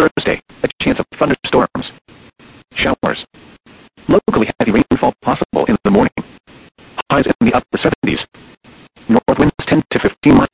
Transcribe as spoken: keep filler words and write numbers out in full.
Thursday, a chance of thunderstorms. Showers. Locally heavy rainfall possible in the morning. Highs in the upper seventies. North winds ten to fifteen miles